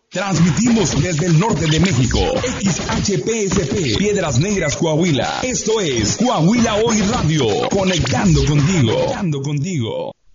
Transmitimos desde el norte de México, XHPSP, Piedras Negras, Coahuila. Esto es Coahuila Hoy Radio, conectando contigo.